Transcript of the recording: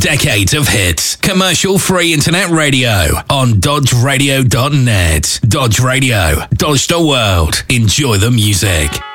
Decades of hits. Commercial-free internet radio on dodgeradio.net. Dodge Radio. Dodge the world. Enjoy the music.